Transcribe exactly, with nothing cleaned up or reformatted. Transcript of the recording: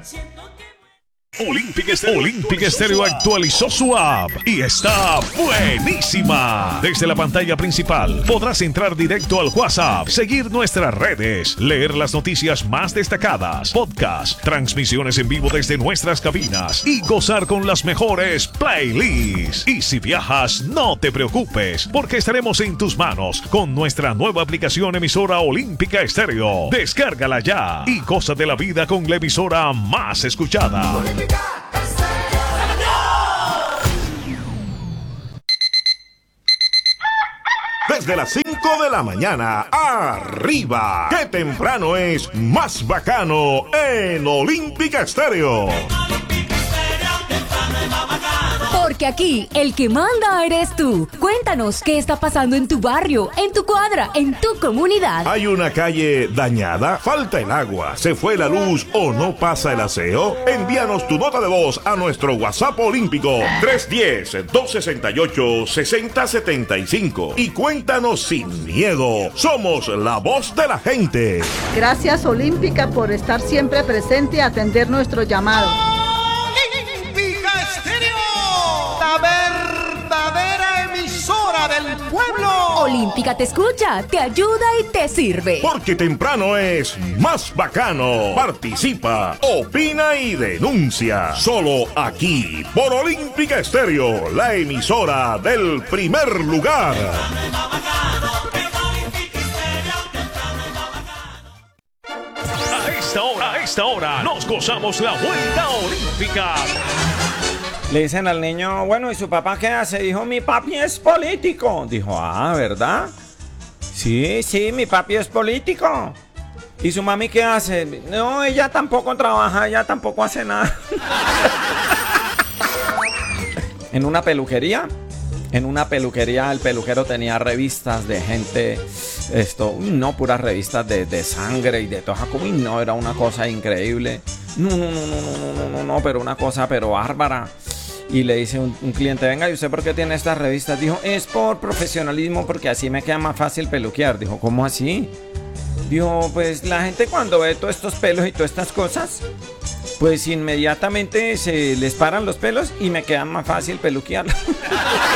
Olympic Stereo, Olympic Stereo actualizó su app y está buenísima. Desde la pantalla principal podrás entrar directo al WhatsApp, seguir nuestras redes, leer las noticias más destacadas, podcasts, transmisiones en vivo desde nuestras cabinas y gozar con las mejores playlists. Y si viajas, no te preocupes, porque estaremos en tus manos con nuestra nueva aplicación emisora Olímpica Estéreo. Descárgala ya y goza de la vida con la emisora más escuchada. Desde las cinco de la mañana, arriba. ¡Qué temprano es más bacano en Olímpica Estéreo! Porque aquí el que manda eres tú. Cuéntanos qué está pasando en tu barrio, en tu cuadra, en tu comunidad. ¿Hay una calle dañada? ¿Falta el agua? ¿Se fue la luz o no pasa el aseo? Envíanos tu nota de voz a nuestro WhatsApp olímpico tres uno cero, dos seis ocho, seis cero siete cinco y cuéntanos sin miedo. Somos la voz de la gente. Gracias Olímpica por estar siempre presente y atender nuestro llamado. Verdadera emisora del pueblo. Olímpica te escucha, te ayuda y te sirve. Porque temprano es más bacano. Participa, opina y denuncia. Solo aquí, por Olímpica Estéreo, la emisora del primer lugar. A esta hora, a esta hora, nos gozamos la vuelta olímpica. Le dicen al niño, bueno, ¿y su papá qué hace? Dijo, mi papi es político. Dijo, ah, ¿verdad? Sí, sí, mi papi es político. ¿Y su mami qué hace? No, ella tampoco trabaja, ella tampoco hace nada. En una peluquería, en una peluquería el peluquero tenía revistas de gente, esto, no, puras revistas de, de sangre y de toda, uy, no, era una cosa increíble. No, no, no, no, no, no, no, no, pero una cosa, pero bárbara. Y le dice un, un cliente, venga, ¿y usted por qué tiene estas revistas? Dijo, es por profesionalismo, porque así me queda más fácil peluquear. Dijo, ¿cómo así? Dijo, pues la gente cuando ve todos estos pelos y todas estas cosas, pues inmediatamente se les paran los pelos y me queda más fácil peluquear.